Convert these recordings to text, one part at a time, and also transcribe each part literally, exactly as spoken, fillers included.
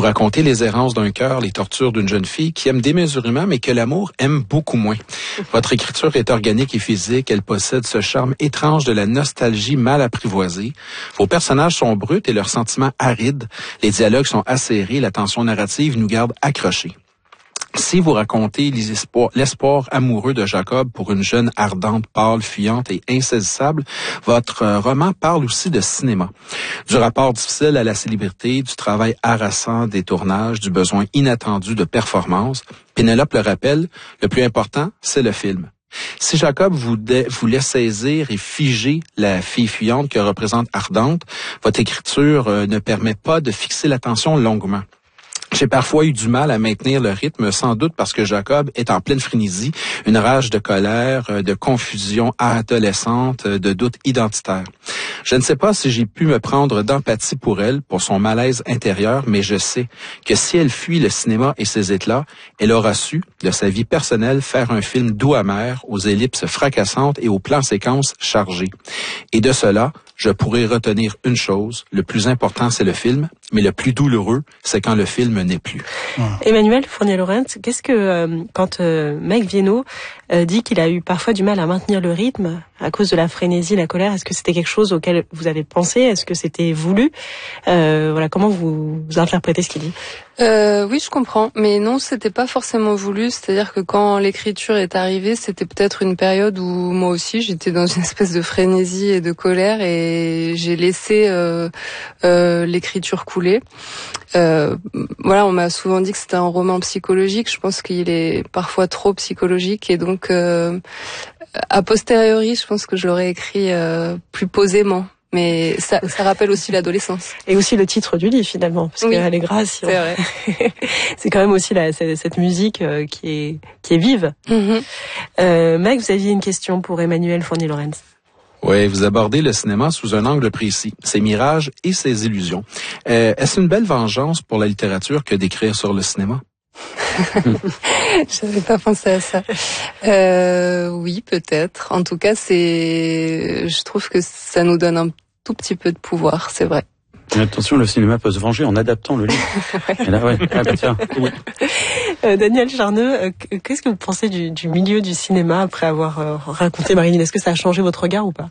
racontez les errances d'un cœur, les tortures d'une jeune fille qui aime démesurément, mais que l'amour aime beaucoup moins. Votre écriture est organique et physique. Elle possède ce charme étrange de la nostalgie mal apprivoisée. Vos personnages sont bruts et leurs sentiments arides. Les dialogues sont acérés. La tension narrative nous garde accrochés. Si vous racontez l'espoir, l'espoir amoureux de Jacob pour une jeune ardente, pâle, fuyante et insaisissable, votre roman parle aussi de cinéma. Du rapport difficile à la célébrité, du travail harassant des tournages, du besoin inattendu de performance. Pénélope le rappelle, le plus important, c'est le film. Si Jacob vous voulait saisir et figer la fille fuyante que représente Ardente, votre écriture euh, ne permet pas de fixer l'attention longuement. J'ai parfois eu du mal à maintenir le rythme, sans doute parce que Jacob est en pleine frénésie, une rage de colère, de confusion adolescente, de doute identitaire. Je ne sais pas si j'ai pu me prendre d'empathie pour elle, pour son malaise intérieur, mais je sais que si elle fuit le cinéma et ses éclats, elle aura su, de sa vie personnelle, faire un film doux amer, aux ellipses fracassantes et aux plans séquences chargés. Et de cela, je pourrais retenir une chose, le plus important c'est le film, mais le plus douloureux, c'est quand le film n'est plus. Mmh. Emmanuelle Fournier-Laurent, qu'est-ce que, euh, quand euh, Mike Vieno euh, dit qu'il a eu parfois du mal à maintenir le rythme à cause de la frénésie, la colère, est-ce que c'était quelque chose auquel vous avez pensé? Est-ce que c'était voulu? euh, Voilà, comment vous, vous interprétez ce qu'il dit? Euh, oui, je comprends, mais non, c'était pas forcément voulu. C'est-à-dire que quand l'écriture est arrivée, c'était peut-être une période où moi aussi j'étais dans une espèce de frénésie et de colère, et j'ai laissé euh, euh, l'écriture couler. Euh, voilà, on m'a souvent dit que c'était un roman psychologique. Je pense qu'il est parfois trop psychologique, et donc euh, a posteriori, je pense que je l'aurais écrit euh, plus posément. Mais ça, ça rappelle aussi l'adolescence. Et aussi le titre du livre, finalement, parce oui, qu'Allegra, si on... c'est vrai. c'est quand même aussi la, cette musique qui est, qui est vive. Mm-hmm. Euh, Mike, vous aviez une question pour Emmanuelle Fournier-Laurent. Oui, vous abordez le cinéma sous un angle précis, ses mirages et ses illusions. Euh, est-ce une belle vengeance pour la littérature que d'écrire sur le cinéma? J'avais pas pensé à ça. Euh, oui, peut-être. En tout cas, c'est, je trouve que ça nous donne un tout petit peu de pouvoir, c'est vrai. Mais attention, le cinéma peut se venger en adaptant le livre. Et là, ouais, ah, bah, tiens, oui. euh, Daniel Charneux, euh, qu'est-ce que vous pensez du, du milieu du cinéma après avoir euh, raconté Marilyn? Est-ce que ça a changé votre regard ou pas?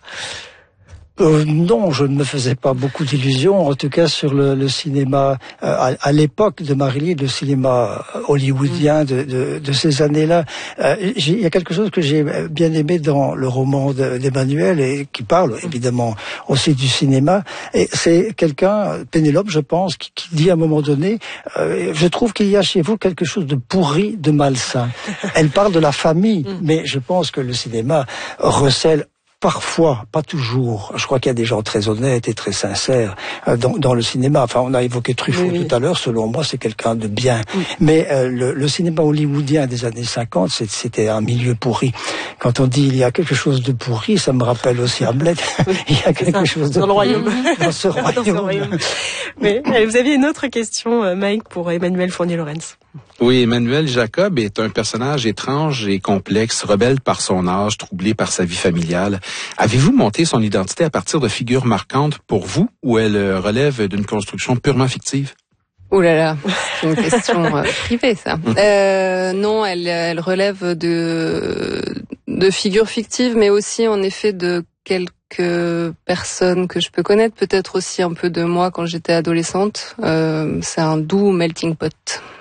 Euh, non, je ne me faisais pas beaucoup d'illusions, en tout cas sur le, le cinéma euh, à, à l'époque de Marilyn, le cinéma hollywoodien de, de, de ces années-là. Euh, il y a quelque chose que j'ai bien aimé dans le roman de, d'Emmanuel, et qui parle évidemment aussi du cinéma. Et c'est quelqu'un, Pénélope, je pense, qui, qui dit à un moment donné, euh, je trouve qu'il y a chez vous quelque chose de pourri, de malsain. Elle parle de la famille, mais je pense que le cinéma recèle parfois, pas toujours. Je crois qu'il y a des gens très honnêtes et très sincères dans, dans le cinéma. Enfin, on a évoqué Truffaut oui, oui. tout à l'heure. Selon moi, c'est quelqu'un de bien. Oui. Mais euh, le, le cinéma hollywoodien des années cinquante, c'était un milieu pourri. Quand on dit il y a quelque chose de pourri, ça me rappelle aussi Hamlet. Oui, il y a quelque ça, chose de dans le royaume. Dans ce royaume. Dans ce royaume. Mais allez, vous aviez une autre question, Mike, pour Emmanuelle Fournier-Laurent. Oui, Emmanuel Jacob est un personnage étrange et complexe, rebelle par son âge, troublé par sa vie familiale. Avez-vous monté son identité à partir de figures marquantes pour vous, ou elle relève d'une construction purement fictive? Oh là là, c'est une question euh, privée, ça. Euh, non, elle, elle relève de, de figures fictives, mais aussi en effet de quelques personnes que je peux connaître, peut-être aussi un peu de moi quand j'étais adolescente. Euh, c'est un doux melting pot.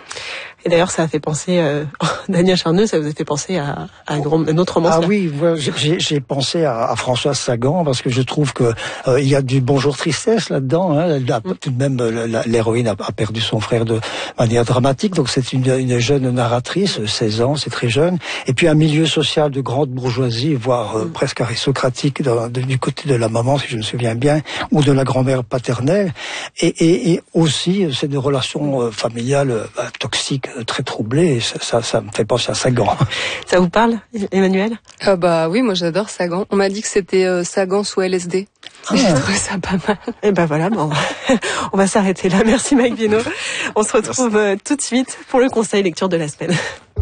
Et d'ailleurs, ça a fait penser, euh, Daniel Charneux, ça vous a fait penser à, à un autre roman. Ah oui, ouais, j'ai, j'ai pensé à, à Françoise Sagan, parce que je trouve que euh, il y a du Bonjour Tristesse là-dedans. Hein. Elle a, mm. Tout de même, la, l'héroïne a, a perdu son frère de manière dramatique, donc c'est une, une jeune narratrice, seize ans, c'est très jeune. Et puis un milieu social de grande bourgeoisie, voire euh, mm. presque aristocratique, dans, de, du côté de la maman, si je me souviens bien, ou de la grand-mère paternelle. Et, et, et aussi, c'est des relations euh, familiales euh, toxiques, très troublé, ça, ça, ça me fait penser à Sagan. Ça vous parle, Emmanuelle? Ah bah oui, moi j'adore Sagan. On m'a dit que c'était euh, Sagan sous L S D. Ah. J'ai trouvé ça pas mal. Et ben voilà, bon, on va s'arrêter là. Merci Mike Vieno. On se retrouve Merci. tout de suite pour le conseil lecture de la semaine.